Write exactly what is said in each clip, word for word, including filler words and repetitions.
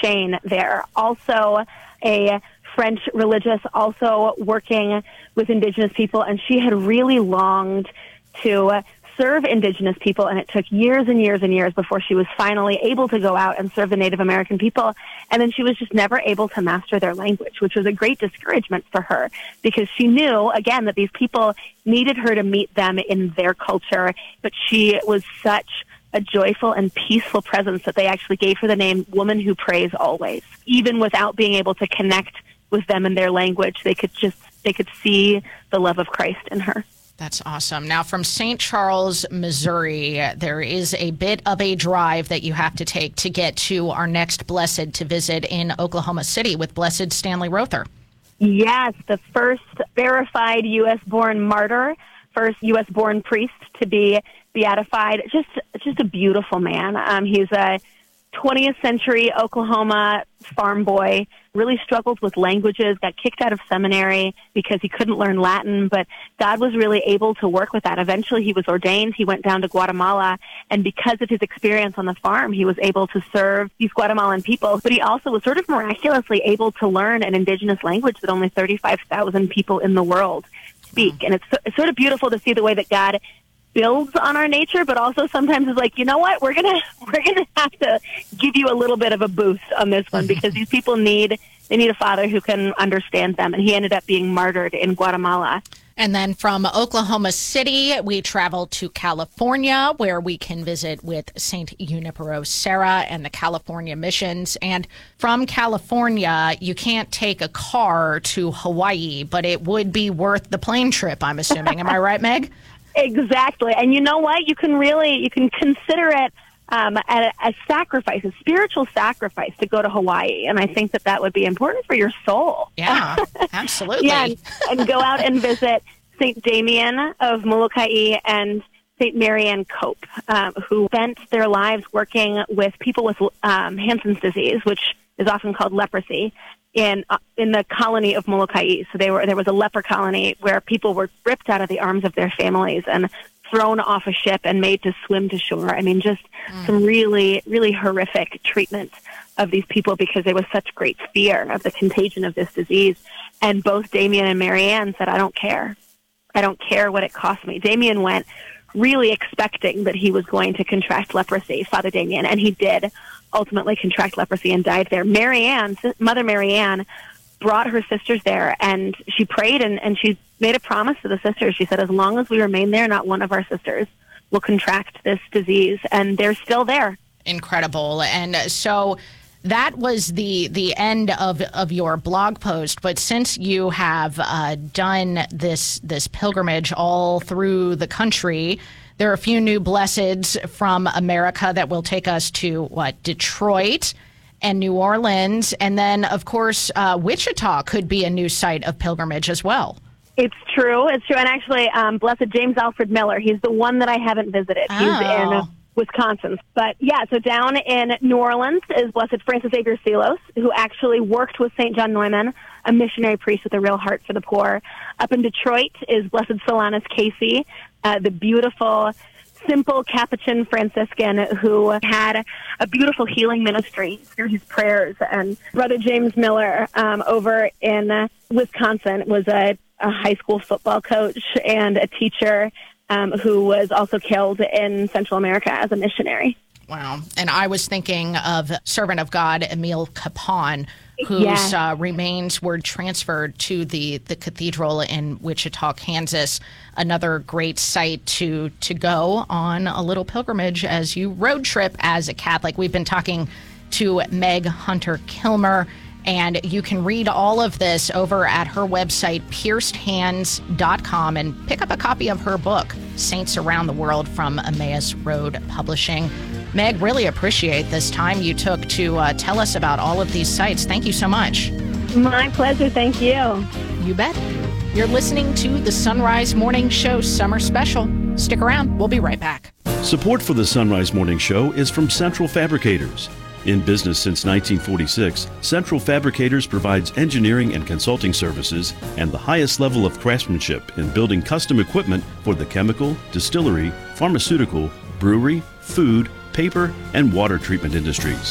Shane there, also a French religious, also working with Indigenous people, and she had really longed to serve Indigenous people, and it took years and years and years before she was finally able to go out and serve the Native American people. And then she was just never able to master their language, which was a great discouragement for her, because she knew, again, that these people needed her to meet them in their culture, but she was such a joyful and peaceful presence that they actually gave her the name Woman Who Prays Always. Even without being able to connect with them in their language, they could just, they could see the love of Christ in her. That's awesome. Now, from Saint Charles, Missouri, there is a bit of a drive that you have to take to get to our next blessed to visit in Oklahoma City with Blessed Stanley Rother. Yes, the first verified U S-born martyr, first U S-born priest to be beatified. Just, just a beautiful man. Um, he's a twentieth century Oklahoma farm boy, really struggled with languages, got kicked out of seminary because he couldn't learn Latin, but God was really able to work with that. Eventually he was ordained. He went down to Guatemala, and because of his experience on the farm, he was able to serve these Guatemalan people, but he also was sort of miraculously able to learn an indigenous language that only thirty-five thousand people in the world speak. And it's, it's sort of beautiful to see the way that God builds on our nature, but also sometimes is like, you know what, we're gonna we're gonna have to give you a little bit of a boost on this one, because these people need they need a father who can understand them. And he ended up being martyred in Guatemala. And then from Oklahoma City, we travel to California, where we can visit with Saint Junipero Serra and the California Missions. And from California, you can't take a car to Hawaii, but it would be worth the plane trip, I'm assuming. Am I right, Meg? Exactly. And you know what? You can really, you can consider it um, a, a sacrifice, a spiritual sacrifice to go to Hawaii. And I think that that would be important for your soul. Yeah, absolutely. yeah, and, and go out and visit Saint Damien of Molokai and Saint Marianne Cope, um, who spent their lives working with people with um, Hansen's disease, which is often called leprosy, in uh, in the colony of Molokai. So they were there was a leper colony where people were ripped out of the arms of their families and thrown off a ship and made to swim to shore. I mean, just mm. some really, really horrific treatment of these people, because there was such great fear of the contagion of this disease. And both Damien and Marianne said, I don't care. I don't care what it costs me. Damien went really expecting that he was going to contract leprosy, Father Damien, and he did ultimately contract leprosy and died there. Marianne, Mother Marianne, brought her sisters there, and she prayed, and, and she made a promise to the sisters. She said, as long as we remain there, not one of our sisters will contract this disease, and they're still there. Incredible. And so that was the the end of, of your blog post. But since you have uh, done this this pilgrimage all through the country, there are a few new blesseds from America that will take us to, what, Detroit and New Orleans. And then, of course, uh, Wichita could be a new site of pilgrimage as well. It's true. It's true. And actually, um, Blessed James Alfred Miller, he's the one that I haven't visited. Oh. He's in uh, Wisconsin. But, yeah, so down in New Orleans is Blessed Francis Xavier Sealos, who actually worked with Saint John Neumann, a missionary priest with a real heart for the poor. Up in Detroit is Blessed Solanus Casey, uh, the beautiful, simple Capuchin Franciscan who had a beautiful healing ministry through his prayers. And Brother James Miller um, over in uh, Wisconsin was a, a high school football coach and a teacher um, who was also killed in Central America as a missionary. Wow. And I was thinking of servant of God, Emile Capon, whose yes. uh, remains were transferred to the, the cathedral in Wichita, Kansas. Another great site to to go on a little pilgrimage as you road trip as a Catholic. We've been talking to Meg Hunter Kilmer, and you can read all of this over at her website, pierced hands dot com, and pick up a copy of her book, Saints Around the World, from Emmaus Road Publishing. Meg, really appreciate this time you took to uh, tell us about all of these sites. Thank you so much. My pleasure. Thank you. You bet. You're listening to the Sunrise Morning Show Summer Special. Stick around. We'll be right back. Support for the Sunrise Morning Show is from Central Fabricators. In business since nineteen forty-six, Central Fabricators provides engineering and consulting services and the highest level of craftsmanship in building custom equipment for the chemical, distillery, pharmaceutical, brewery, food, paper, and water treatment industries.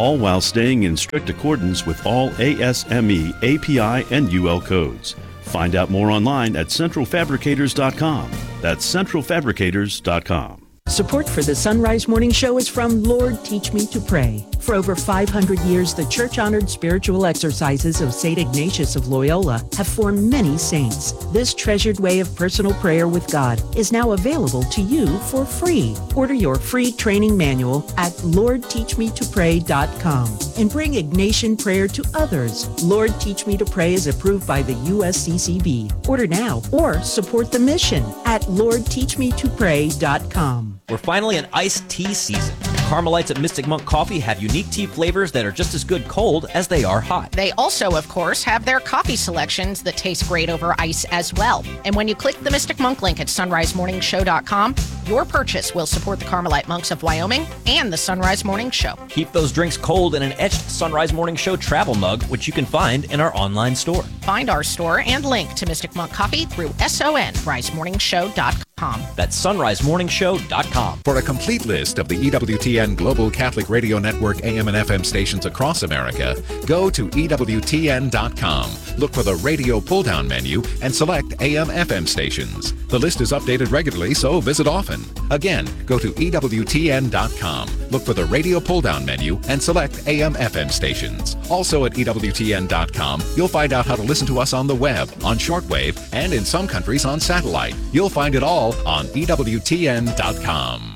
all while staying in strict accordance with all A S M E, A P I, and U L codes. Find out more online at central fabricators dot com. That's central fabricators dot com. Support for the Sunrise Morning Show is from Lord Teach Me to Pray. For over five hundred years, the church-honored spiritual exercises of Saint Ignatius of Loyola have formed many saints. This treasured way of personal prayer with God is now available to you for free. Order your free training manual at lord teach me to pray dot com and bring Ignatian prayer to others. Lord Teach Me to Pray is approved by the U S C C B. Order now or support the mission at lord teach me to pray dot com. We're finally in iced tea season. Carmelites at Mystic Monk Coffee have unique tea flavors that are just as good cold as they are hot. They also, of course, have their coffee selections that taste great over ice as well. And when you click the Mystic Monk link at sunrise morning show dot com, your purchase will support the Carmelite Monks of Wyoming and the Sunrise Morning Show. Keep those drinks cold in an etched Sunrise Morning Show travel mug, which you can find in our online store. Find our store and link to Mystic Monk Coffee through sunrise morning show dot com. That's sunrise morning show dot com. For a complete list of the E W T N Global Catholic Radio Network A M and F M stations across America, go to E W T N dot com. Look for the radio pull-down menu and select A M F M stations. The list is updated regularly, so visit often. Again, go to E W T N dot com. Look for the radio pull-down menu and select A M F M stations. Also at E W T N dot com, you'll find out how to listen to us on the web, on shortwave, and in some countries on satellite. You'll find it all on E W T N dot com.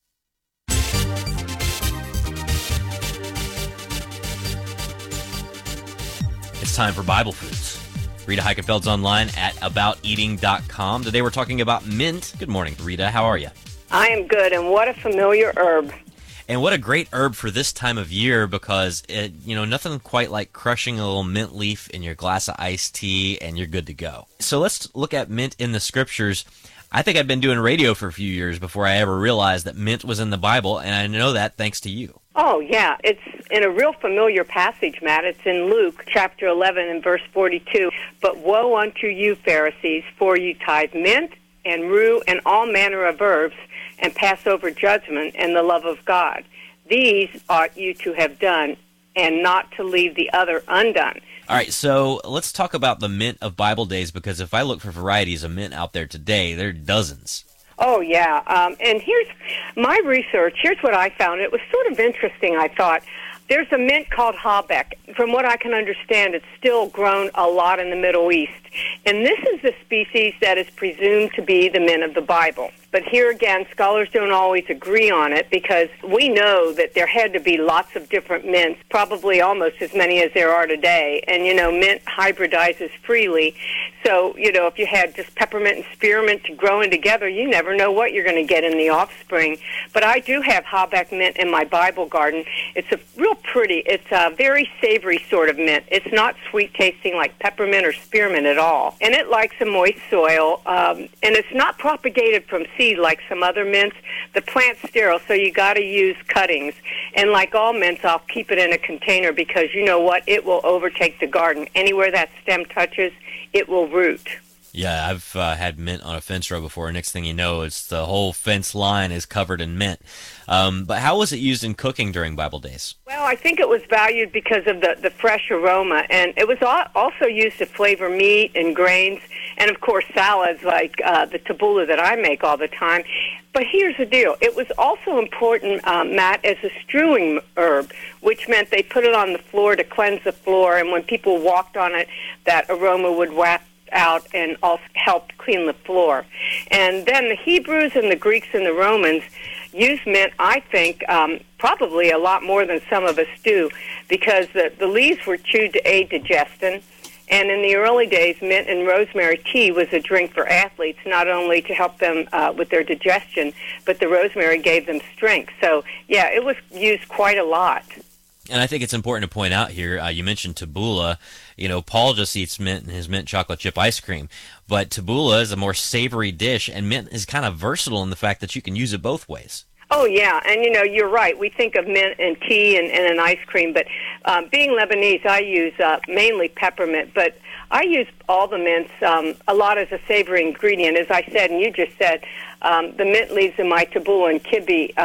It's time for Bible Foods. Rita Heikenfeld's online at about eating dot com. Today we're talking about mint. Good morning, Rita. How are you? I am good, and what a familiar herb. And what a great herb for this time of year, because it, you know, nothing quite like crushing a little mint leaf in your glass of iced tea and you're good to go. So let's look at mint in the scriptures. I think I've been doing radio for a few years before I ever realized that mint was in the Bible, and I know that thanks to you. Oh, yeah. It's in a real familiar passage, Matt. It's in Luke chapter eleven and verse forty-two. But woe unto you, Pharisees, for you tithe mint and rue and all manner of herbs, and pass over judgment and the love of God. These ought you to have done, and not to leave the other undone. All right, so let's talk about the mint of Bible days, because if I look for varieties of mint out there today, there are dozens. Oh, yeah. Um, and here's my research. Here's what I found. It was sort of interesting, I thought. There's a mint called Habeck. From what I can understand, it's still grown a lot in the Middle East. And this is the species that is presumed to be the mint of the Bible. But here again, scholars don't always agree on it, because we know that there had to be lots of different mints, probably almost as many as there are today. And, you know, mint hybridizes freely. So, you know, if you had just peppermint and spearmint growing together, you never know what you're going to get in the offspring. But I do have Habeck mint in my Bible garden. It's a real pretty, it's a very savory sort of mint. It's not sweet tasting like peppermint or spearmint at all. And it likes a moist soil, um, and it's not propagated from seed like some other mints. The plant's sterile, so you got to use cuttings. And like all mints, I'll keep it in a container, because you know what? It will overtake the garden. Anywhere that stem touches, it will root. Yeah, I've uh, had mint on a fence row before. Next thing you know, it's the whole fence line is covered in mint. Um, but how was it used in cooking during Bible days? Well, I think it was valued because of the, the fresh aroma, and it was also used to flavor meat and grains, and of course salads like uh, the tabbouleh that I make all the time. But here's the deal. It was also important, uh, Matt, as a strewing herb, which meant they put it on the floor to cleanse the floor, and when people walked on it, that aroma would wafт out and also helped clean the floor. And then the Hebrews and the Greeks and the Romans used mint, I think, um, probably a lot more than some of us do, because the, the leaves were chewed to aid digestion. And in the early days, mint and rosemary tea was a drink for athletes, not only to help them uh, with their digestion, but the rosemary gave them strength. So, yeah, it was used quite a lot. And I think it's important to point out here, uh, you mentioned tabbouleh. You know, Paul just eats mint in his mint chocolate chip ice cream. But tabbouleh is a more savory dish, and mint is kind of versatile in the fact that you can use it both ways. Oh, yeah, and, you know, you're right. We think of mint and tea and, and an ice cream, but um, being Lebanese, I use uh, mainly peppermint, but I use all the mints um, a lot as a savory ingredient. As I said, and you just said, um, the mint leaves in my tabbouleh and kibbe, um,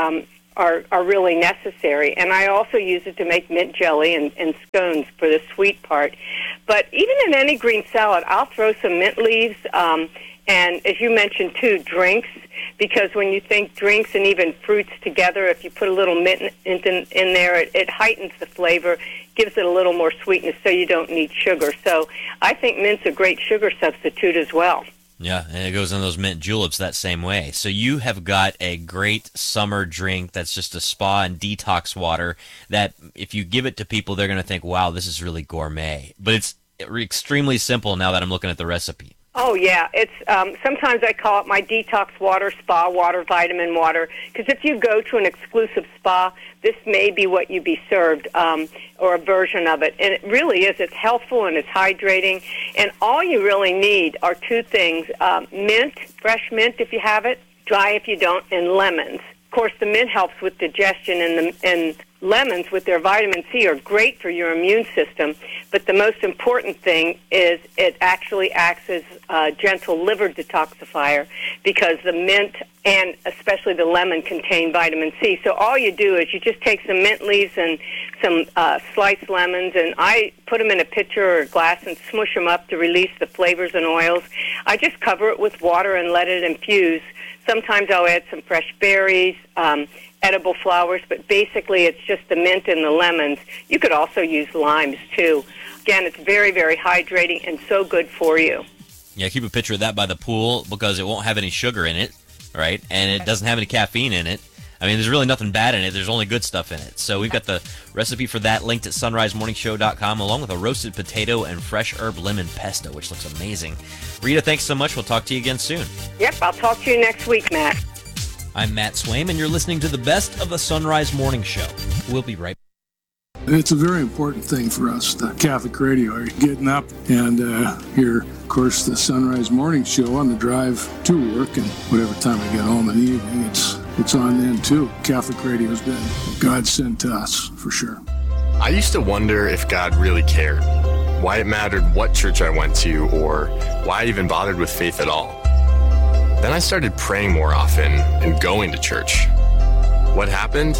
are, are really necessary. And I also use it to make mint jelly and, and scones for the sweet part. But even in any green salad, I'll throw some mint leaves, um, and as you mentioned, too, drinks, because when you think drinks and even fruits together, if you put a little mint in, in, in there, it, it heightens the flavor, gives it a little more sweetness, so you don't need sugar. So I think mint's a great sugar substitute as well. Yeah, and it goes in those mint juleps that same way. So you have got a great summer drink that's just a spa and detox water that if you give it to people, they're going to think, wow, this is really gourmet. But it's extremely simple now that I'm looking at the recipe. Oh, yeah. It's um, sometimes I call it my detox water, spa water, vitamin water, because if you go to an exclusive spa, this may be what you be served, um, or a version of it. And it really is. It's healthful and it's hydrating. And all you really need are two things, um, mint, fresh mint if you have it, dry if you don't, and lemons. Of course, the mint helps with digestion, and the and lemons with their vitamin C are great for your immune system. But the most important thing is it actually acts as a gentle liver detoxifier, because the mint and especially the lemon contain vitamin C. So all you do is you just take some mint leaves and some uh, sliced lemons, and I put them in a pitcher or a glass and smush them up to release the flavors and oils. I just cover it with water and let it infuse. Sometimes I'll add some fresh berries, um, edible flowers, but basically it's just the mint and the lemons. You could also use limes, too. Again, it's very, very hydrating and so good for you. Yeah, keep a picture of that by the pool because it won't have any sugar in it, right? And it doesn't have any caffeine in it. I mean, there's really nothing bad in it. There's only good stuff in it. So we've got the recipe for that linked at sunrise morning show dot com, along with a roasted potato and fresh herb lemon pesto, which looks amazing. Rita, thanks so much. We'll talk to you again soon. Yep, I'll talk to you next week, Matt. I'm Matt Swaim, and you're listening to the best of the Sunrise Morning Show. We'll be right back. It's a very important thing for us, the Catholic radio. Are you getting up and uh, hear, of course, the Sunrise Morning Show on the drive to work, and whatever time I get home in the evening, it's it's on then too. Catholic radio's been God sent to us, for sure. I used to wonder if God really cared, why it mattered what church I went to, or why I even bothered with faith at all. Then I started praying more often and going to church. What happened?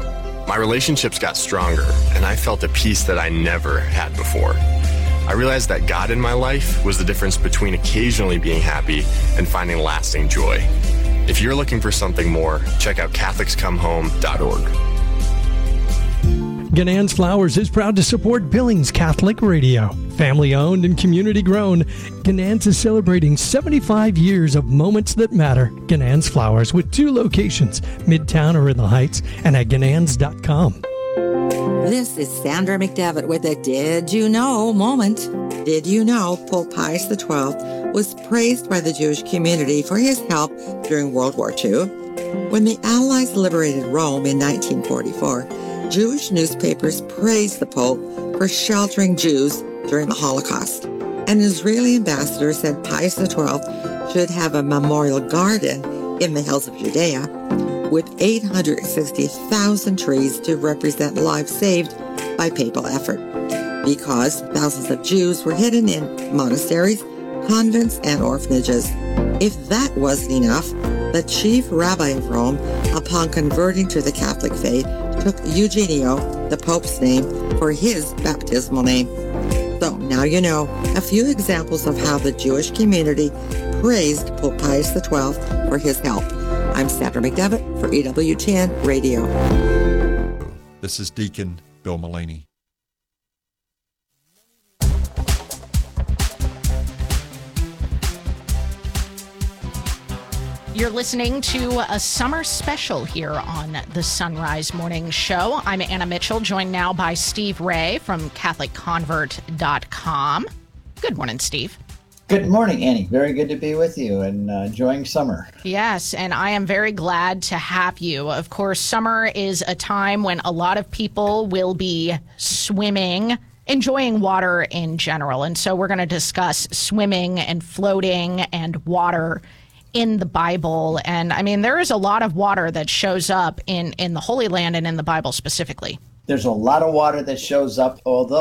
My relationships got stronger, and I felt a peace that I never had before. I realized that God in my life was the difference between occasionally being happy and finding lasting joy. If you're looking for something more, check out Catholics Come Home dot org. Ganann's Flowers is proud to support Billings Catholic Radio. Family owned and community grown, Ganann's is celebrating seventy-five years of moments that matter. Ganann's Flowers with two locations, Midtown or in the Heights, and at ganans dot com. This is Sandra McDevitt with a Did You Know moment. Did you know Pope Pius the twelfth was praised by the Jewish community for his help during World War Two? When the Allies liberated Rome in nineteen forty-four, Jewish newspapers praised the Pope for sheltering Jews during the Holocaust. An Israeli ambassador said Pius the twelfth should have a memorial garden in the hills of Judea with eight hundred sixty thousand trees to represent lives saved by papal effort, because thousands of Jews were hidden in monasteries, convents, and orphanages. If that wasn't enough, the chief rabbi of Rome, upon converting to the Catholic faith, took Eugenio, the Pope's name, for his baptismal name. So now you know a few examples of how the Jewish community praised Pope Pius the twelfth for his help. I'm Sandra McDevitt for E W T N Radio. This is Deacon Bill Mullaney. You're listening to a summer special here on the Sunrise Morning Show. I'm Anna Mitchell, joined now by Steve Ray from Catholic Convert dot com. Good morning, Steve. Good morning, Annie. Very good to be with you and uh, enjoying summer. Yes, and I am very glad to have you. Of course, summer is a time when a lot of people will be swimming, enjoying water in general. And so we're going to discuss swimming and floating and water in the Bible. And I mean, there is a lot of water that shows up in, in the Holy Land and in the Bible specifically. There's a lot of water that shows up, although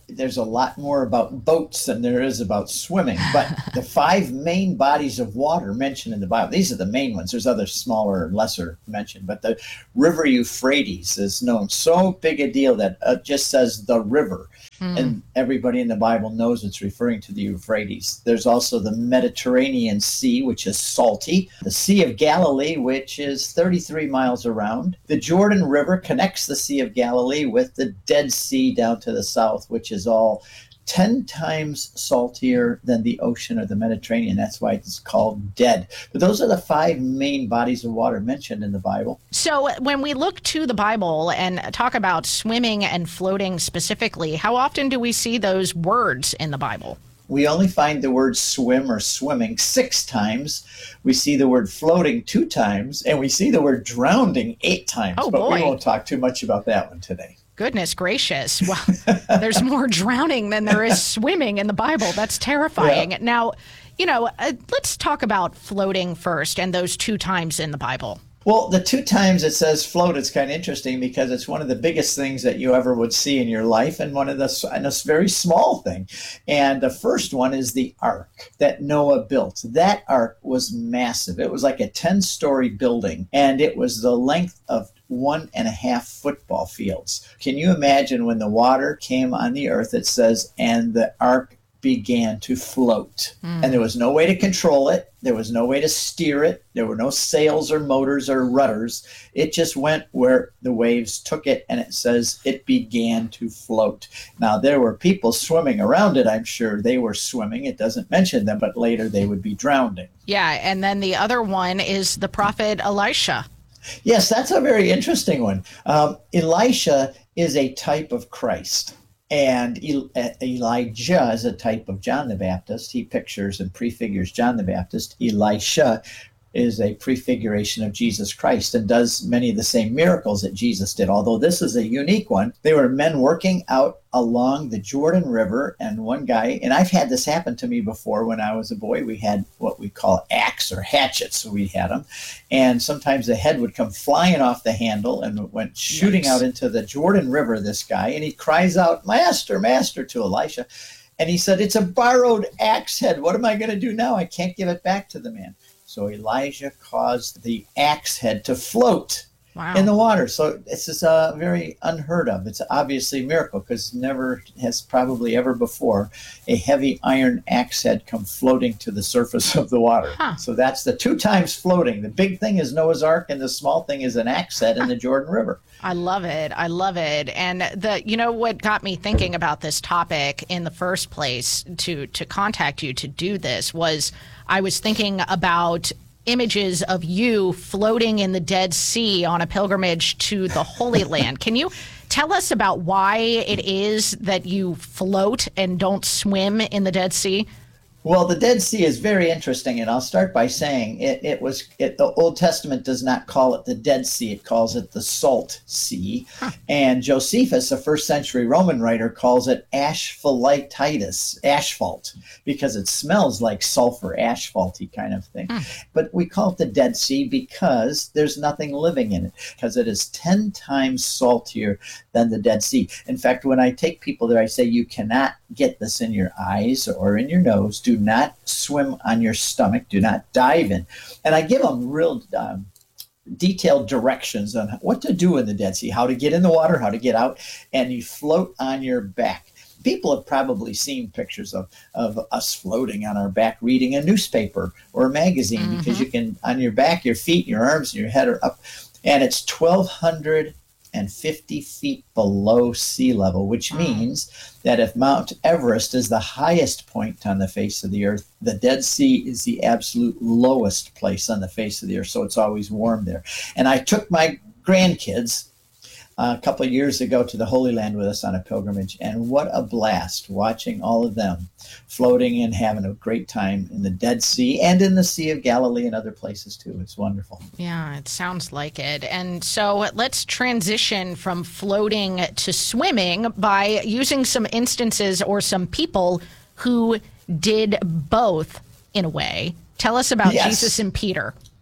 there's a lot more about boats than there is about swimming. But the five main bodies of water mentioned in the Bible, these are the main ones. There's other smaller and lesser mentioned, but the river Euphrates is known so big a deal that it just says the river. Mm. And everybody in the Bible knows it's referring to the Euphrates. There's also the Mediterranean Sea, which is salty. The Sea of Galilee, which is thirty-three miles around. The Jordan River connects the Sea of Galilee with the Dead Sea down to the south, which is all ten times saltier than the ocean or the Mediterranean. That's why it's called dead. But those are the five main bodies of water mentioned in the Bible. So when we look to the Bible and talk about swimming and floating specifically, how often do we see those words in the Bible? We only find the word swim or swimming six times. We see the word floating two times, and we see the word drowning eight times. Oh, but boy. we won't talk too much about that one today. Goodness gracious. Well, there's more drowning than there is swimming in the Bible. That's terrifying. Yeah. Now, you know, uh, let's talk about floating first and those two times in the Bible. Well, the two times it says float, it's kind of interesting because it's one of the biggest things that you ever would see in your life, and one of the and a very small thing. And the first one is the ark that Noah built. That ark was massive. It was like a ten-story building, and it was the length of one and a half football fields. Can you imagine when the water came on the earth, it says, and the ark began to float. Mm. And there was no way to control it. There was no way to steer it. There were no sails or motors or rudders. It just went where the waves took it, and it says it began to float. Now, there were people swimming around it, I'm sure. They were swimming. It doesn't mention them, but later they would be drowning. Yeah, and then the other one is the prophet Elisha. Yes, that's a very interesting one. Um, Elisha is a type of Christ. And Elijah is a type of John the Baptist. He pictures and prefigures John the Baptist. Elisha is a prefiguration of Jesus Christ and does many of the same miracles that Jesus did, although this is a unique one. They were men working out along the Jordan River, and one guy, and I've had this happen to me before when I was a boy. We had what we call axe or hatchets, so we had them, and sometimes the head would come flying off the handle and went shooting Yikes. out into the Jordan River, this guy, and he cries out, "Master, Master," to Elisha. And he said, "It's a borrowed axe head. What am I going to do now? I can't give it back to the man." So Elijah caused the axe head to float wow. in the water. So this is uh, very unheard of. It's obviously a miracle because never has probably ever before a heavy iron axe head come floating to the surface of the water. Huh. So that's the two times floating. The big thing is Noah's Ark, and the small thing is an axe head in the Jordan River. I love it. I love it. And the you know what got me thinking about this topic in the first place to to contact you to do this was I was thinking about images of you floating in the Dead Sea on a pilgrimage to the Holy Land. Can you tell us about why it is that you float and don't swim in the Dead Sea? Well, the Dead Sea is very interesting, and I'll start by saying it, it was it, the Old Testament does not call it the Dead Sea; it calls it the Salt Sea. Huh. And Josephus, a first century Roman writer, calls it asphaltitis, asphalt, because it smells like sulfur, asphalty kind of thing. Hmm. But we call it the Dead Sea because there's nothing living in it, because it is ten times saltier than the Dead Sea. In fact, when I take people there, I say you cannot get this in your eyes or in your nose. Do not swim on your stomach. Do not dive in. And I give them real um, detailed directions on what to do in the Dead Sea, how to get in the water, how to get out, and you float on your back. People have probably seen pictures of, of us floating on our back reading a newspaper or a magazine mm-hmm. because you can, on your back, your feet, your arms, and your head are up. And it's twelve hundred fifty feet below sea level, which means that if Mount Everest is the highest point on the face of the earth, the Dead Sea is the absolute lowest place on the face of the earth, so it's always warm there. And I took my grandkids uh, a couple of years ago to the Holy Land with us on a pilgrimage, and what a blast watching all of them floating and having a great time in the Dead Sea and in the Sea of Galilee and other places too. It's wonderful. Yeah, it sounds like it. And so let's transition from floating to swimming by using some instances or some people who did both in a way. Tell us about yes. Jesus and Peter.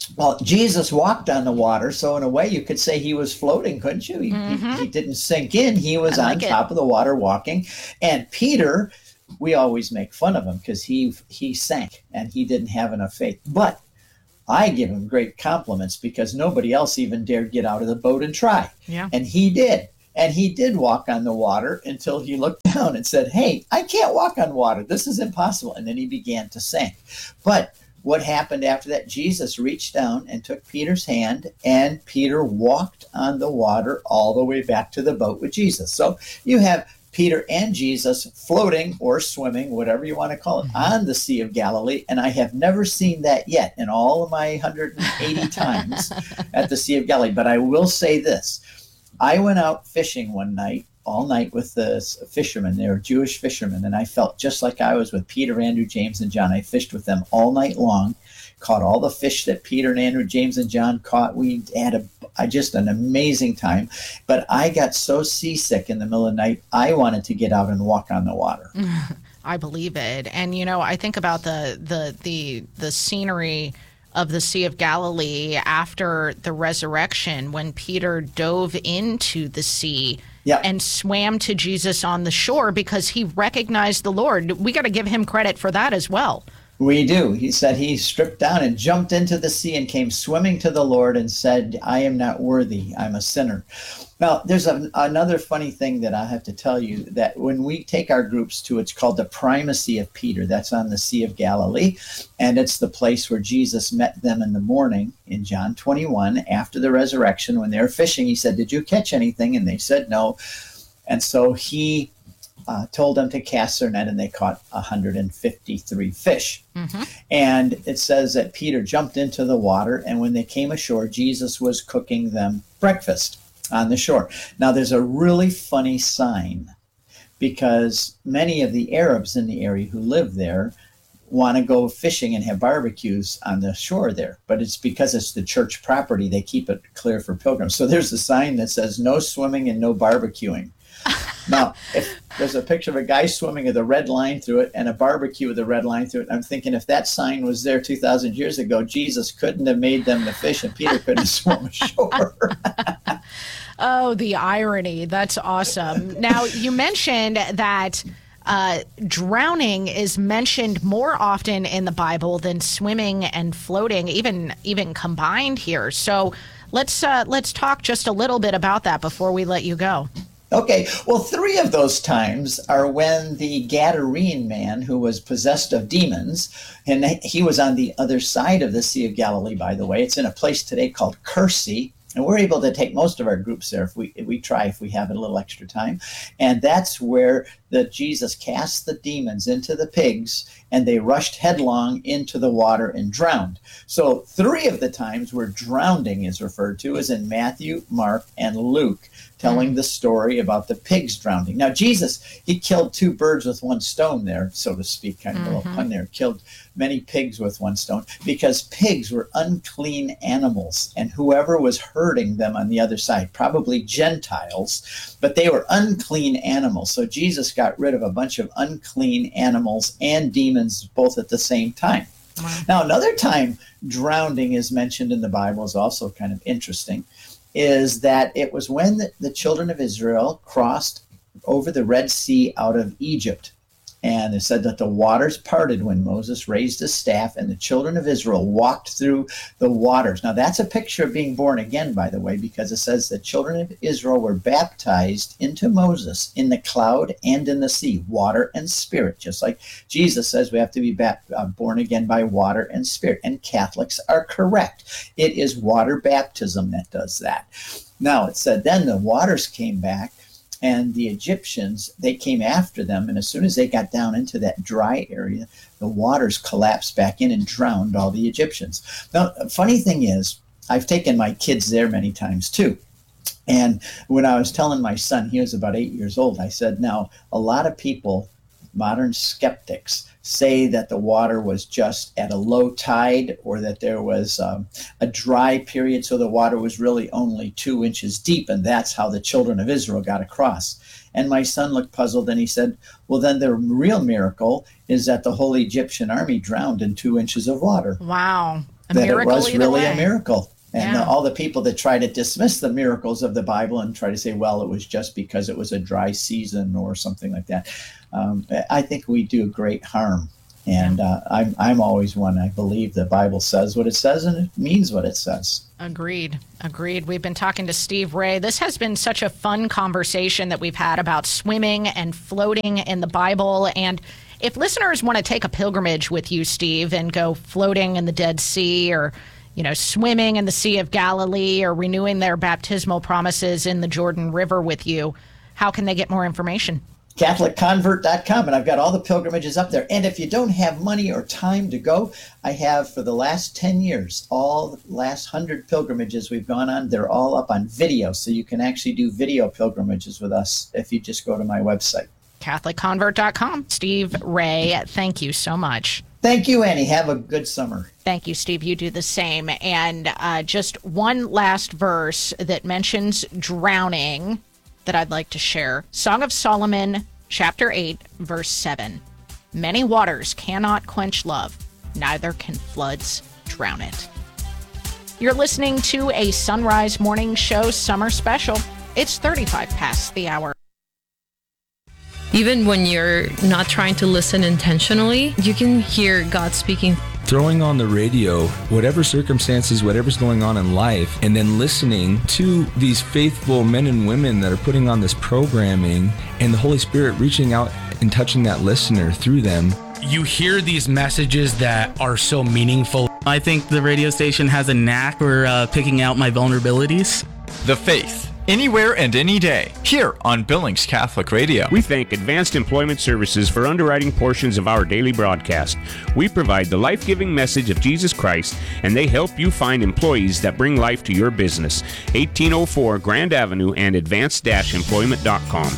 Well, Jesus walked on the water, so in a way you could say he was floating, couldn't you? He, Mm-hmm. he, he didn't sink in. He was I like on it. top of the water walking. And Peter, we always make fun of him because he he sank and he didn't have enough faith. But I give him great compliments because nobody else even dared get out of the boat and try. Yeah. And he did. And he did walk on the water until he looked down and said, hey, I can't walk on water. This is impossible. And then he began to sink. But what happened after that? Jesus reached down and took Peter's hand, and Peter walked on the water all the way back to the boat with Jesus. So you have Peter and Jesus floating or swimming, whatever you want to call it, mm-hmm. on the Sea of Galilee. And I have never seen that yet in all of my one hundred eighty times at the Sea of Galilee. But I will say this. I went out fishing one night, all night with the fishermen. They were Jewish fishermen, and I felt just like I was with Peter, Andrew, James, and John. I fished with them all night long, caught all the fish that Peter and Andrew, James, and John caught. We had a, a just an amazing time, but I got so seasick in the middle of the night, I wanted to get out and walk on the water. I believe it. And, you know, I think about the the the, the scenery of the Sea of Galilee after the resurrection when Peter dove into the sea Yep. and swam to Jesus on the shore because he recognized the Lord. We got to give him credit for that as well. We do. He said he stripped down and jumped into the sea and came swimming to the Lord and said, I am not worthy. I'm a sinner. Now, there's a, another funny thing that I have to tell you, that when we take our groups to, it's called the Primacy of Peter. That's on the Sea of Galilee. And it's the place where Jesus met them in the morning in John twenty-one after the resurrection. When they were fishing, he said, did you catch anything? And they said no. And so he Uh, told them to cast their net, and they caught one hundred fifty-three fish. Mm-hmm. And it says that Peter jumped into the water, and when they came ashore, Jesus was cooking them breakfast on the shore. Now, there's a really funny sign, because many of the Arabs in the area who live there want to go fishing and have barbecues on the shore there. But it's because it's the church property, they keep it clear for pilgrims. So there's a sign that says no swimming and no barbecuing. Now, if there's a picture of a guy swimming with a red line through it and a barbecue with a red line through it, I'm thinking if that sign was there two thousand years ago, Jesus couldn't have made them the fish and Peter couldn't have swum ashore. Oh, the irony. That's awesome. Now, you mentioned that uh, drowning is mentioned more often in the Bible than swimming and floating, even even combined here. So let's uh, let's talk just a little bit about that before we let you go. Okay, well, three of those times are when the Gadarene man who was possessed of demons, and he was on the other side of the Sea of Galilee, by the way. It's in a place today called Kursi, and we're able to take most of our groups there if we if we try, if we have a little extra time. And that's where the Jesus cast the demons into the pigs, and they rushed headlong into the water and drowned. So three of the times where drowning is referred to is in Matthew, Mark, and Luke, telling the story about the pigs drowning. Now, Jesus, he killed two birds with one stone there, so to speak, kind of mm-hmm. a little pun there, killed many pigs with one stone, because pigs were unclean animals, and whoever was herding them on the other side, probably Gentiles, but they were unclean animals. So Jesus got rid of a bunch of unclean animals and demons both at the same time. Wow. Now, another time drowning is mentioned in the Bible is also kind of interesting, is that it was when the, the children of Israel crossed over the Red Sea out of Egypt. And it said that the waters parted when Moses raised his staff and the children of Israel walked through the waters. Now, that's a picture of being born again, by the way, because it says the children of Israel were baptized into Moses in the cloud and in the sea, water and spirit, just like Jesus says we have to be bap- uh, born again by water and spirit. And Catholics are correct. It is water baptism that does that. Now, it said then the waters came back, and the Egyptians, they came after them, and as soon as they got down into that dry area, the waters collapsed back in and drowned all the Egyptians. Now, funny thing is, I've taken my kids there many times too. And when I was telling my son, he was about eight years old, I said, now, a lot of people, modern skeptics, say that the water was just at a low tide, or that there was um, a dry period, so the water was really only two inches deep, and that's how the children of Israel got across. And my son looked puzzled, and he said, well, then the real miracle is that the whole Egyptian army drowned in two inches of water. Wow. A that it miracle was either really way. a miracle. And Yeah. uh, all the people that try to dismiss the miracles of the Bible and try to say, well, it was just because it was a dry season or something like that, um, I think we do great harm. And uh, I'm, I'm always one, I believe the Bible says what it says and it means what it says. Agreed. Agreed. We've been talking to Steve Ray. This has been such a fun conversation that we've had about swimming and floating in the Bible. And if listeners want to take a pilgrimage with you, Steve, and go floating in the Dead Sea or, you know, swimming in the Sea of Galilee or renewing their baptismal promises in the Jordan River with you, how can they get more information? Catholic Convert dot com, and I've got all the pilgrimages up there. And if you don't have money or time to go, I have for the last ten years, all the last one hundred pilgrimages we've gone on, they're all up on video. So you can actually do video pilgrimages with us if you just go to my website. Catholic Convert dot com. Steve Ray, thank you so much. Thank you, Annie. Have a good summer. Thank you, Steve. You do the same. And uh, just one last verse that mentions drowning that I'd like to share. Song of Solomon, chapter eight, verse seven. Many waters cannot quench love, neither can floods drown it. You're listening to a Sunrise Morning Show summer special. It's thirty-five past the hour. Even when you're not trying to listen intentionally, you can hear God speaking. Throwing on the radio, whatever circumstances, whatever's going on in life, and then listening to these faithful men and women that are putting on this programming, and the Holy Spirit reaching out and touching that listener through them. You hear these messages that are so meaningful. I think the radio station has a knack for uh, picking out my vulnerabilities. The Faith. Anywhere and any day, here on Billings Catholic Radio. We thank Advanced Employment Services for underwriting portions of our daily broadcast. We provide the life-giving message of Jesus Christ, and they help you find employees that bring life to your business. eighteen oh four Grand Avenue and advanced dash employment dot com.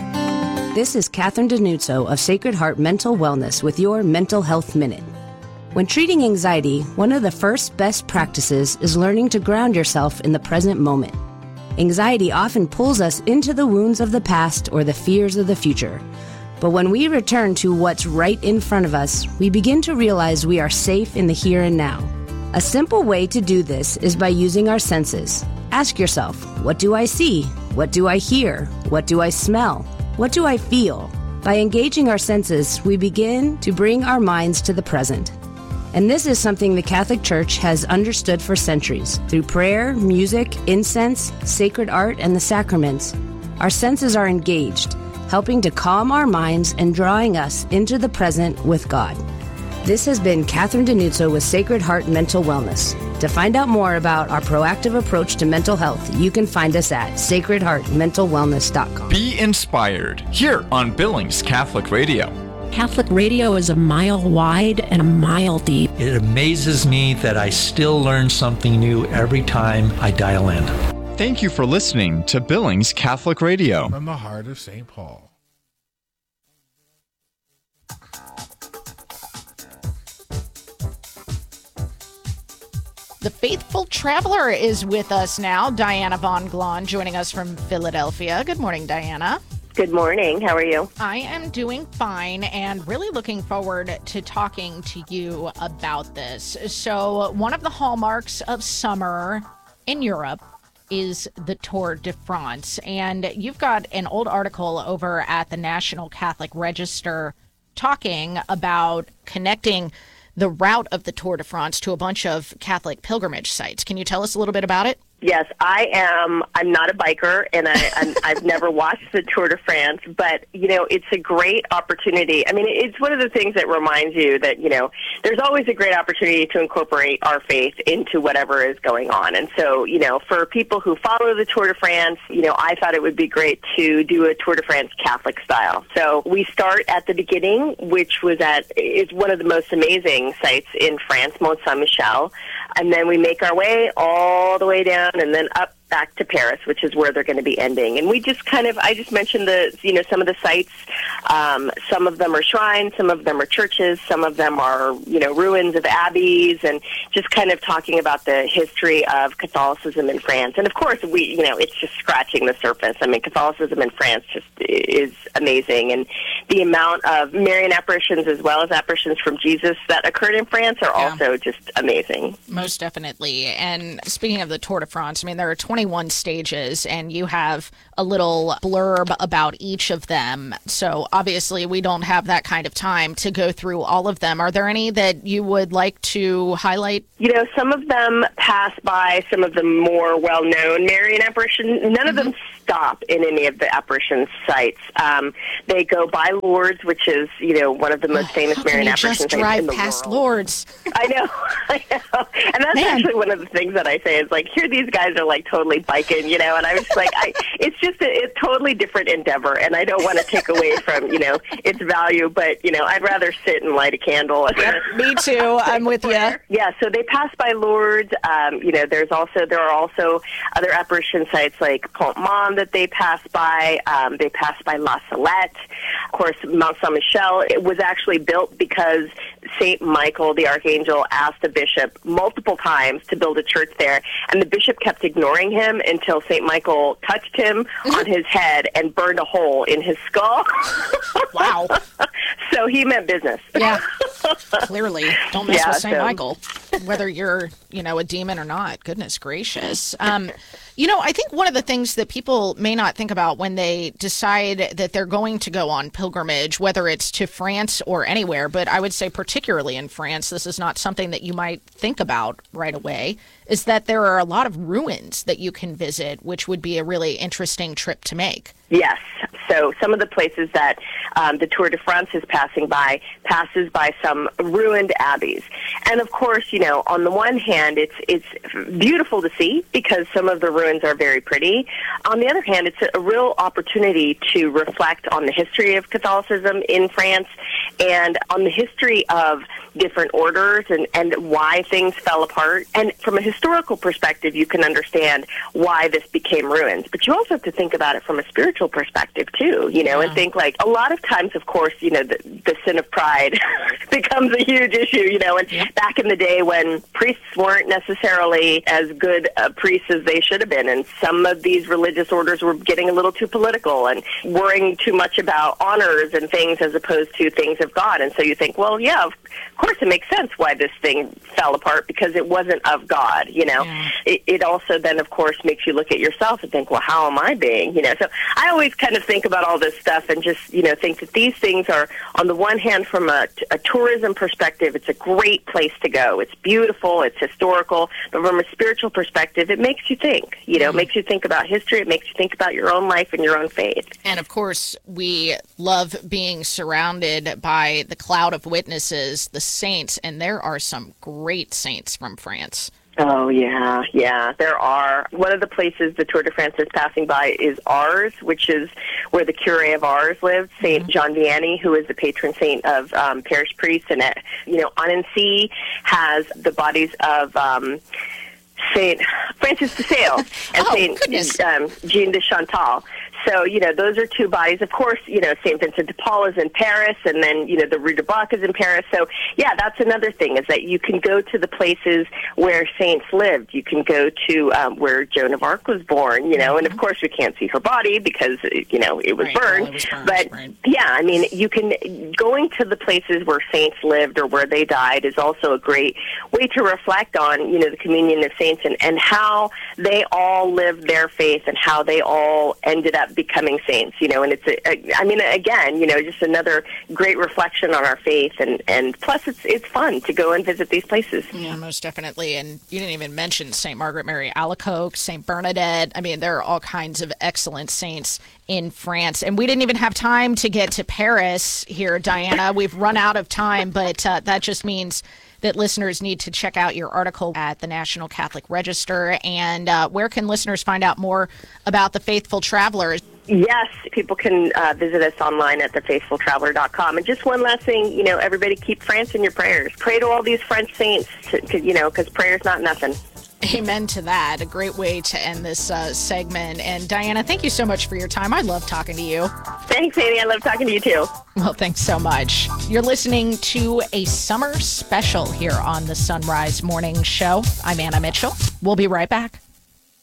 This is Catherine Denuzzo of Sacred Heart Mental Wellness with your Mental Health Minute. When treating anxiety, one of the first best practices is learning to ground yourself in the present moment. Anxiety often pulls us into the wounds of the past or the fears of the future. But when we return to what's right in front of us, we begin to realize we are safe in the here and now. A simple way to do this is by using our senses. Ask yourself, what do I see? What do I hear? What do I smell? What do I feel? By engaging our senses, we begin to bring our minds to the present. And this is something the Catholic Church has understood for centuries. Through prayer, music, incense, sacred art, and the sacraments, our senses are engaged, helping to calm our minds and drawing us into the present with God. This has been Catherine Denuzzo with Sacred Heart Mental Wellness. To find out more about our proactive approach to mental health, you can find us at sacred heart mental wellness dot com. Be inspired here on Billings Catholic Radio. Catholic radio is a mile wide and a mile deep. It amazes me that I still learn something new every time I dial in. Thank you for listening to Billings Catholic Radio. From the heart of Saint Paul. The faithful traveler is with us now, Diana Von Glahn, joining us from Philadelphia. Good morning, Diana. Good morning. How are you? I am doing fine and really looking forward to talking to you about this. So, one of the hallmarks of summer in Europe is the Tour de France. And you've got an old article over at the National Catholic Register talking about connecting the route of the Tour de France to a bunch of Catholic pilgrimage sites. Can you tell us a little bit about it? Yes, I am. I'm not a biker, and I, I'm, I've never watched the Tour de France, but, you know, it's a great opportunity. I mean, it's one of the things that reminds you that, you know, there's always a great opportunity to incorporate our faith into whatever is going on. And so, you know, for people who follow the Tour de France, you know, I thought it would be great to do a Tour de France Catholic style. So we start at the beginning, which was at, is one of the most amazing sites in France, Mont Saint-Michel. And then we make our way all the way down and then up back to Paris, which is where they're going to be ending. And we just kind of, I just mentioned the, you know, some of the sites. Um, some of them are shrines, some of them are churches, some of them are, you know, ruins of abbeys, and just kind of talking about the history of Catholicism in France. And of course, we, you know, it's just scratching the surface. I mean, Catholicism in France just is amazing. And the amount of Marian apparitions as well as apparitions from Jesus that occurred in France are Yeah. also just amazing. Most definitely. And speaking of the Tour de France, I mean, there are twenty-one stages, and you have a little blurb about each of them. So obviously, we don't have that kind of time to go through all of them. Are there any that you would like to highlight? You know, some of them pass by some of the more well-known Marian apparitions. None of them stop in any of the apparition sites. Um, they go by Lourdes, which is, you know, one of the most famous How Marian can you apparition just sites drive in the past world. Lourdes? I know, I know. And that's Man. actually one of the things that I say is, like, here these guys are, like, totally biking, you know, and I was just like, I, it's just a, a totally different endeavor, and I don't want to take away from, you know, its value, but, you know, I'd rather sit and light a candle. Me too. I'm with you. Yeah, so they pass by Lourdes. Um, you know, there's also there are also other apparition sites like Pont Mont that they pass by. Um, they pass by La Salette. Of course, Mount Saint Michel. It was actually built because Saint Michael, the archangel, asked the bishop multiple times to build a church there, and the bishop kept ignoring him until Saint Michael touched him on his head and burned a hole in his skull. Wow. So he meant business. Yeah. Clearly. Don't mess Yeah, with Saint so- Michael, whether you're, you know, a demon or not. Goodness gracious. Um, you know, I think one of the things that people may not think about when they decide that they're going to go on pilgrimage, whether it's to France or anywhere, but I would say particularly in France, this is not something that you might think about right away, is that there are a lot of ruins that you can visit, which would be a really interesting trip to make. Yes. So some of the places that um, the Tour de France is passing by passes by some ruined abbeys. And of course, you know, on the one hand, it's it's beautiful to see because some of the ruins are very pretty. On the other hand, it's a, a real opportunity to reflect on the history of Catholicism in France and on the history of different orders and, and why things fell apart. And from a historical perspective, you can understand why this became ruins. But you also have to think about it from a spiritual perspective, too, you know, and think like a lot of times, of course, you know, the, the sin of pride becomes a huge issue, you know, and back in the day when priests weren't necessarily as good uh, priests as they should have been, and some of these religious orders were getting a little too political and worrying too much about honors and things as opposed to things of God. And so you think, well, yeah, of course it makes sense why this thing fell apart because it wasn't of God, you know. Yeah. It, it also then, of course, makes you look at yourself and think, well, how am I being, you know. So I always kind of think about all this stuff and just, you know, think that these things are, on the one hand, from a, a tourism perspective, it's a great place to go. It's beautiful, it's historical, but from a spiritual perspective, it makes you think, you know, mm-hmm. it makes you think about history, it makes you think about your own life and your own faith. And of course, we love being surrounded by the cloud of witnesses, the saints, and there are some great saints from France. Oh, yeah, yeah, there are. One of the places the Tour de France is passing by is Ars, which is where the Curé of Ars lived, Saint Mm-hmm. John Vianney, who is the patron saint of um, parish priests. And, uh, you know, Annecy has the bodies of um, Saint Francis de Sales and oh, Saint um, Jean de Chantal. So, you know, those are two bodies. Of course, you know, Saint Vincent de Paul is in Paris, and then, you know, the Rue de Bac is in Paris. So, yeah, that's another thing, is that you can go to the places where saints lived. You can go to um, where Joan of Arc was born, you know, mm-hmm. and of course we can't see her body because, you know, it was, right, burned. well, it was burned. But, right. yeah, I mean, you can, going to the places where saints lived or where they died is also a great way to reflect on, you know, the communion of saints and, and how they all lived their faith and how they all ended up becoming saints, you know, and it's, a, a, I mean, again, you know, just another great reflection on our faith, and, and plus it's it's fun to go and visit these places. Yeah, most definitely. And you didn't even mention Saint Margaret Mary Alacoque, Saint Bernadette. I mean, there are all kinds of excellent saints in France. And we didn't even have time to get to Paris here, Diana. We've run out of time, but uh, that just means that listeners need to check out your article at the National Catholic Register. And uh, where can listeners find out more about the Faithful Travelers? Yes, people can uh, visit us online at the faithful traveler dot com. And just one last thing, you know, everybody keep France in your prayers. Pray to all these French saints, to, to, you know, because prayer's not nothing. Amen to that. A great way to end this uh, segment. And Diana, thank you so much for your time. I love talking to you. Thanks, Amy. I love talking to you, too. Well, thanks so much. You're listening to a summer special here on the Sunrise Morning Show. I'm Anna Mitchell. We'll be right back.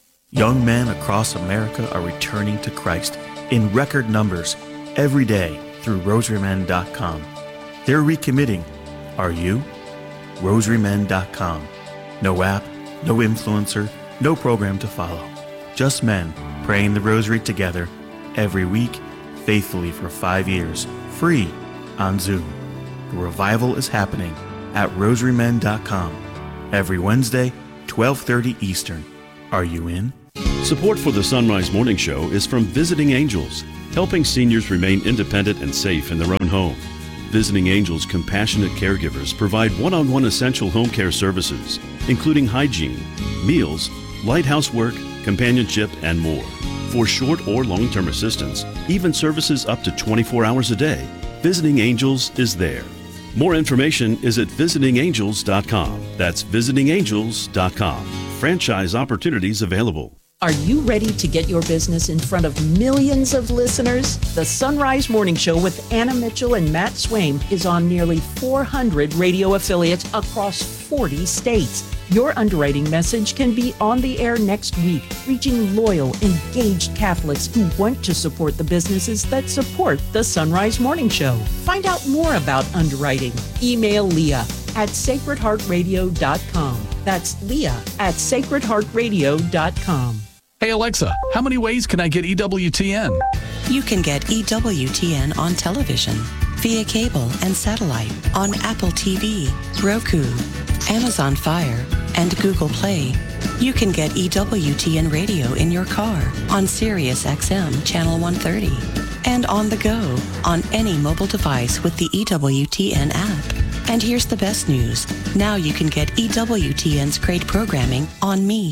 Young men across America are returning to Christ in record numbers every day. through rosary men dot com. They're recommitting. Are you? rosary men dot com. No app, no influencer, no program to follow. Just men praying the rosary together every week, faithfully for five years, free on Zoom. The revival is happening at rosary men dot com every Wednesday, twelve thirty Eastern. Are you in? Support for the Sunrise Morning Show is from Visiting Angels, helping seniors remain independent and safe in their own home. Visiting Angels compassionate caregivers provide one-on-one essential home care services, including hygiene, meals, light housework, companionship, and more. For short or long-term assistance, even services up to twenty-four hours a day, Visiting Angels is there. More information is at visiting angels dot com. That's visiting angels dot com. Franchise opportunities available. Are you ready to get your business in front of millions of listeners? The Sunrise Morning Show with Anna Mitchell and Matt Swaim is on nearly four hundred radio affiliates across forty states. Your underwriting message can be on the air next week, reaching loyal, engaged Catholics who want to support the businesses that support the Sunrise Morning Show. Find out more about underwriting. Email Leah at sacred heart radio dot com. That's Leah at sacred heart radio dot com. Hey Alexa, how many ways can I get E W T N? You can get E W T N on television, via cable and satellite, on Apple T V, Roku, Amazon Fire, and Google Play. You can get E W T N radio in your car on Sirius X M Channel one thirty, and on the go on any mobile device with the E W T N app. And here's the best news. Now you can get E W T N's great programming on Me.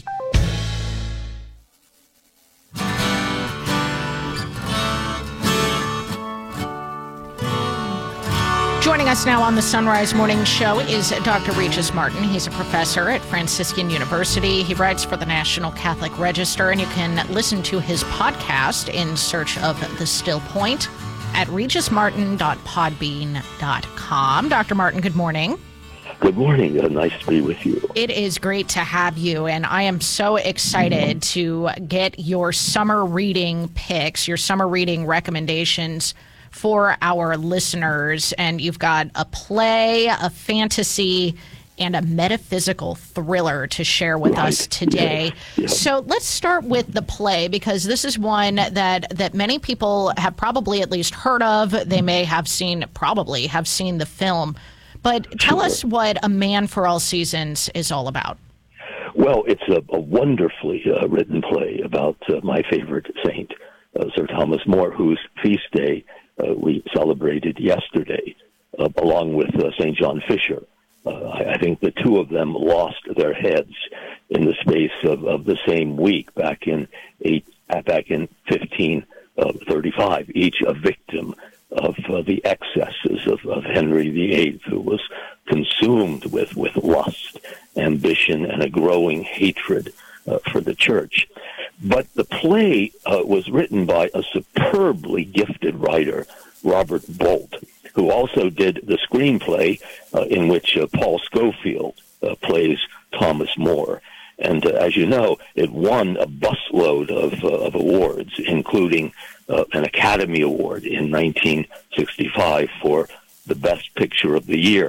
Joining us now on the Sunrise Morning Show is Doctor Regis Martin. He's a professor at Franciscan University. He writes for the National Catholic Register, and you can listen to his podcast in search of The Still Point at regis martin dot podbean dot com. Doctor Martin, good morning. Good morning. Uh, nice to be with you. It is great to have you, and I am so excited to get your summer reading picks, your summer reading recommendations for our listeners. And you've got a play, a fantasy, and a metaphysical thriller to share with right. us today. Yes. Yes. So let's start with the play, because this is one that, that many people have probably at least heard of. They may have seen, probably have seen the film. But tell sure. us what A Man for All Seasons is all about. Well, it's a, a wonderfully uh, written play about uh, my favorite saint, uh, Sir Thomas More, whose feast day Uh, we celebrated yesterday, uh, along with uh, Saint John Fisher. Uh, I, I think the two of them lost their heads in the space of, of the same week back in eight, uh, back in fifteen thirty-five. Each a victim of uh, the excesses of, of Henry the Eighth, who was consumed with with lust, ambition, and a growing hatred uh, for the Church. But the play uh, was written by a superbly gifted writer, Robert Bolt, who also did the screenplay uh, in which uh, Paul Scofield uh, plays Thomas More. And uh, as you know, it won a busload of, uh, of awards, including uh, an Academy Award in nineteen sixty-five for the Best Picture of the Year.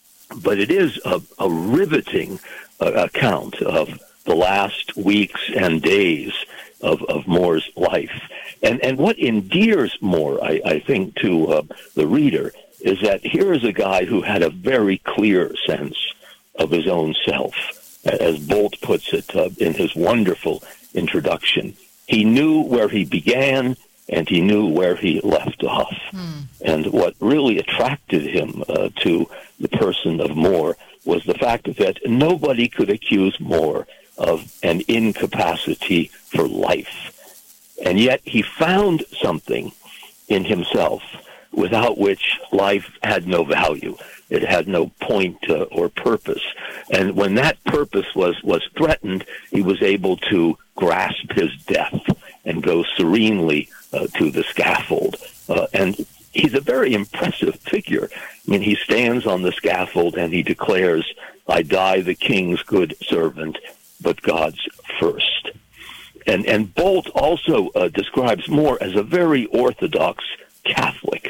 But it is a, a riveting uh, account of the last weeks and days of, of More's life. And and what endears More, I, I think, to uh, the reader is that here is a guy who had a very clear sense of his own self. As Bolt puts it uh, in his wonderful introduction, he knew where he began and he knew where he left off. Hmm. And what really attracted him uh, to the person of More was the fact that nobody could accuse More of an incapacity for life. And yet he found something in himself without which life had no value. It had no point uh, or purpose. And when that purpose was, was threatened, he was able to grasp his death and go serenely uh, to the scaffold. Uh, and he's a very impressive figure. I mean, he stands on the scaffold and he declares, "I die the king's good servant, but God's first." And and Bolt also uh, describes More as a very orthodox Catholic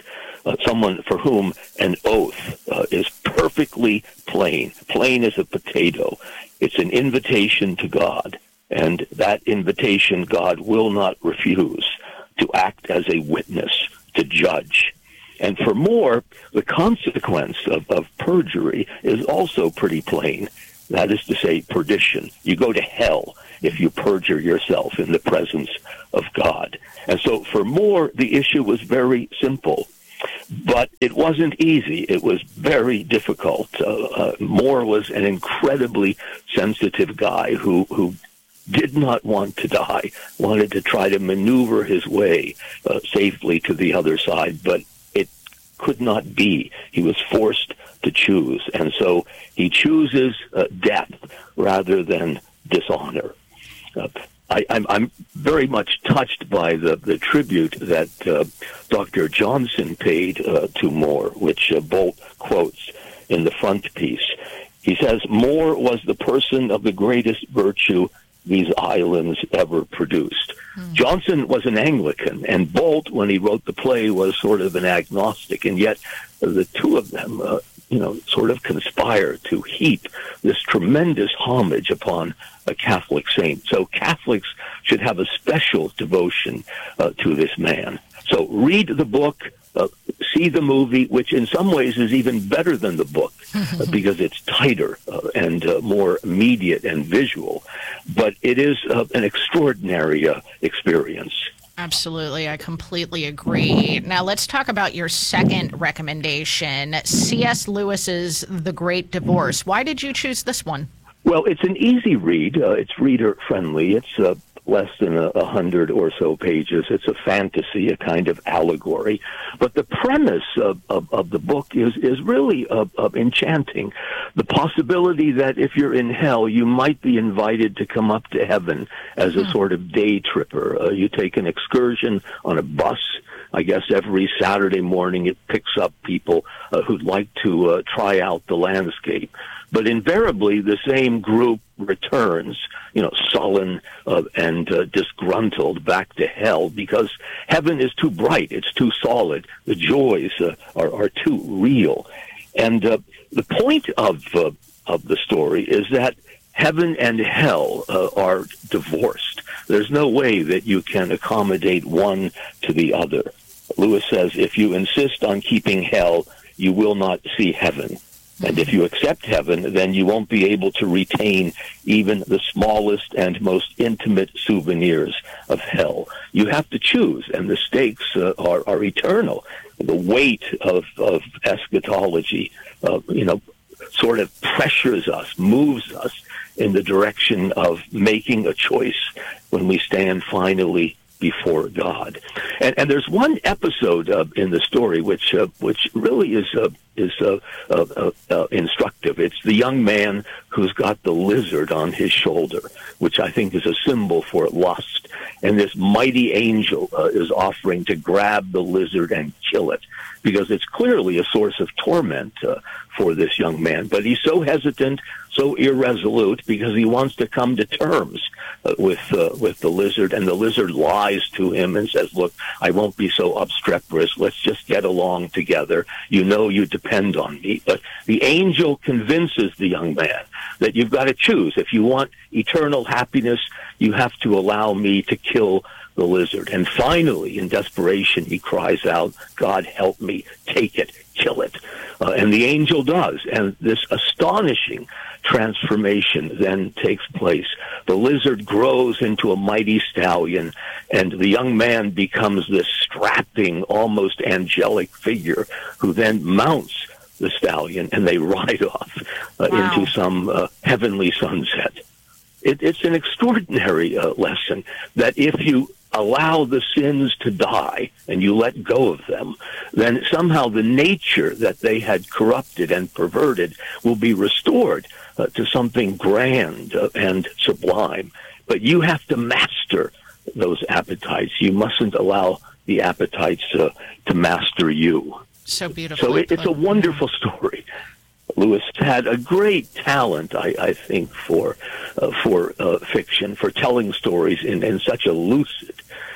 uh, someone for whom an oath uh, is perfectly plain, plain as a potato. It's an invitation to God, and that invitation God will not refuse, to act as a witness, to judge. And for more, the consequence of, of perjury is also pretty plain. That is to say, perdition. You go to hell if you perjure yourself in the presence of God. And so for Moore, the issue was very simple. But it wasn't easy. It was very difficult. Uh, uh, Moore was an incredibly sensitive guy who, who did not want to die, wanted to try to maneuver his way uh, safely to the other side, but it could not be. He was forced to choose, and so he chooses uh, death rather than dishonor. Uh, I, I'm, I'm very much touched by the, the tribute that uh, Doctor Johnson paid uh, to Moore, which uh, Bolt quotes in the frontispiece. He says, "Moore was the person of the greatest virtue these islands ever produced." Mm. Johnson was an Anglican, and Bolt, when he wrote the play, was sort of an agnostic, and yet uh, the two of them, uh, you know, sort of conspire to heap this tremendous homage upon a Catholic saint. So Catholics should have a special devotion uh, to this man. So read the book, uh, see the movie, which in some ways is even better than the book uh, because it's tighter uh, and uh, more immediate and visual. But it is uh, an extraordinary uh, experience. Absolutely. I completely agree. Now let's talk about your second recommendation, C S Lewis's The Great Divorce. Why did you choose this one? Well, it's an easy read. Uh, it's reader-friendly. It's uh, less than a, a hundred or so pages. It's a fantasy, a kind of allegory. But the premise of, of, of the book is, is really uh, uh, enchanting. The possibility that if you're in hell, you might be invited to come up to heaven as a sort of day tripper. Uh, you take an excursion on a bus. I guess every Saturday morning it picks up people uh, who'd like to uh, try out the landscape. But invariably, the same group returns, you know, sullen uh, and uh, disgruntled back to hell because heaven is too bright, it's too solid, the joys uh, are, are too real. And uh, the point of uh, of the story is that heaven and hell uh, are divorced. There's no way that you can accommodate one to the other. Lewis says, if you insist on keeping hell, you will not see heaven. And if you accept heaven, then you won't be able to retain even the smallest and most intimate souvenirs of hell. You have to choose, and the stakes uh, are, are eternal. The weight of, of eschatology, uh, you know, sort of pressures us, moves us in the direction of making a choice when we stand finally before God. And, and there's one episode uh, in the story which uh, which really is uh, is uh, uh, uh, uh, instructive. It's the young man who's got the lizard on his shoulder, which I think is a symbol for lust. And this mighty angel uh, is offering to grab the lizard and kill it, because it's clearly a source of torment uh, for this young man. But he's so hesitant, so irresolute, because he wants to come to terms uh, with uh, with the lizard, and the lizard lies to him and says, look, I won't be so obstreperous. Let's just get along together. You know you depend on me. But the angel convinces the young man that you've got to choose. If you want eternal happiness, you have to allow me to kill the lizard. And finally, in desperation, he cries out, God, help me, take it, kill it. Uh, and the angel does. And this astonishing transformation then takes place. The lizard grows into a mighty stallion, and the young man becomes this strapping, almost angelic figure who then mounts the stallion, and they ride off uh, wow. into some uh, heavenly sunset. It, it's an extraordinary uh, lesson that if you allow the sins to die and you let go of them, then somehow the nature that they had corrupted and perverted will be restored uh, to something grand uh, and sublime. But you have to master those appetites. You mustn't allow the appetites uh, to master you. So beautiful. So it, it's a wonderful story. Lewis had a great talent, I, I think, for uh, for uh, fiction, for telling stories in, in such a lucid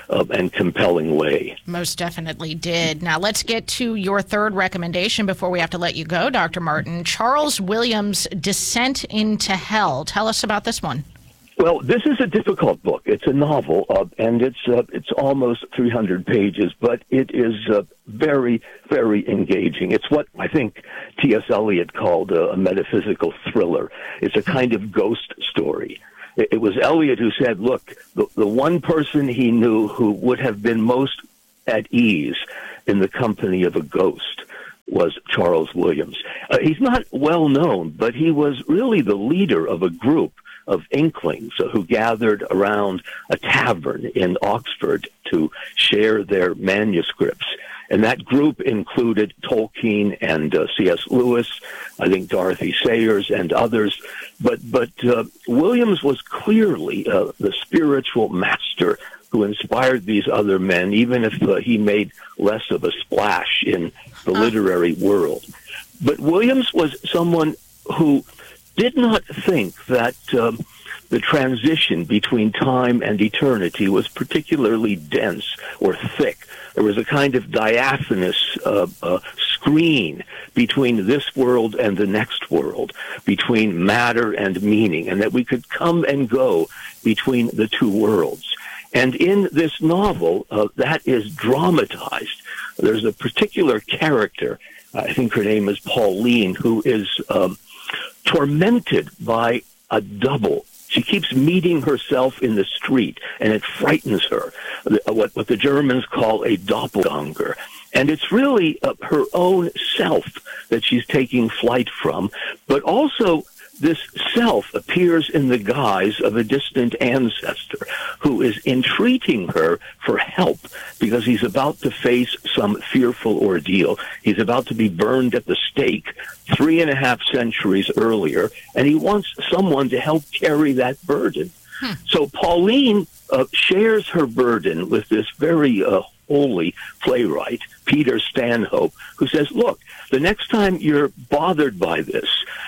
uh, and compelling way. Most definitely did. Now let's get to your third recommendation before we have to let you go, Doctor Martin. Charles Williams' Descent into Hell. Tell us about this one. Well, this is a difficult book. It's a novel, uh, and it's uh, it's almost three hundred pages, but it is uh, very, very engaging. It's what I think T S Eliot called a, a metaphysical thriller. It's a kind of ghost story. It, it was Eliot who said, look, the, the one person he knew who would have been most at ease in the company of a ghost was Charles Williams. Uh, he's not well known, but he was really the leader of a group of inklings uh, who gathered around a tavern in Oxford to share their manuscripts. And that group included Tolkien and uh, C S Lewis, I think Dorothy Sayers and others. But, but uh, Williams was clearly uh, the spiritual master who inspired these other men, even if uh, he made less of a splash in the literary world. But Williams was someone who did not think that um, the transition between time and eternity was particularly dense or thick. There was a kind of diaphanous uh, uh, screen between this world and the next world, between matter and meaning, and that we could come and go between the two worlds. And in this novel, uh, that is dramatized. There's a particular character, I think her name is Pauline, who is um, tormented by a double. She keeps meeting herself in the street, and it frightens her, what, what the Germans call a doppelganger. And it's really uh, her own self that she's taking flight from, but also this self appears in the guise of a distant ancestor who is entreating her for help because he's about to face some fearful ordeal. He's about to be burned at the stake three and a half centuries earlier, and he wants someone to help carry that burden. Hmm. So Pauline uh, shares her burden with this very uh, holy playwright, Peter Stanhope, who says, look, the next time you're bothered by this,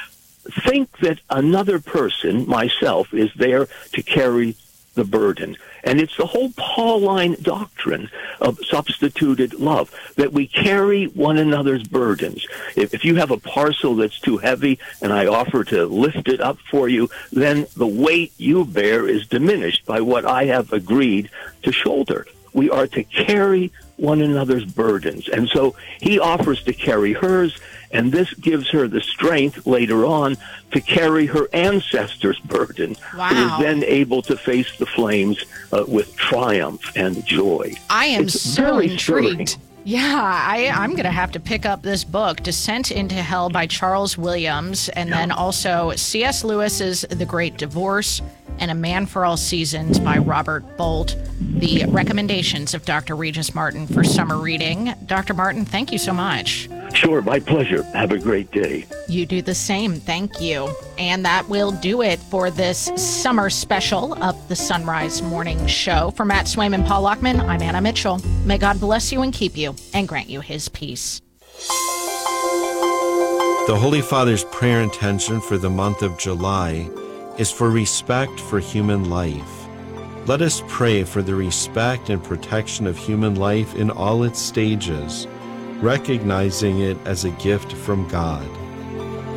think that another person, myself, is there to carry the burden. And it's the whole Pauline doctrine of substituted love, that we carry one another's burdens. If, if you have a parcel that's too heavy and I offer to lift it up for you, then the weight you bear is diminished by what I have agreed to shoulder. We are to carry one another's burdens. And so he offers to carry hers, and this gives her the strength later on to carry her ancestor's burden, wow. who is then able to face the flames uh, with triumph and joy. I am it's so very intrigued. stirring. Yeah, I, I'm going to have to pick up this book, Descent into Hell by Charles Williams, and then also C S Lewis's The Great Divorce and A Man for All Seasons by Robert Bolt, the recommendations of Doctor Regis Martin for summer reading. Doctor Martin, thank you so much. Sure, my pleasure. Have a great day. You do the same. Thank you. And that will do it for this summer special of the Sunrise Morning Show. For Matt Swaim and Paul Lockman, I'm Anna Mitchell. May God bless you and keep you and grant you his peace. The Holy Father's prayer intention for the month of July is for respect for human life. Let us pray for the respect and protection of human life in all its stages, recognizing it as a gift from God.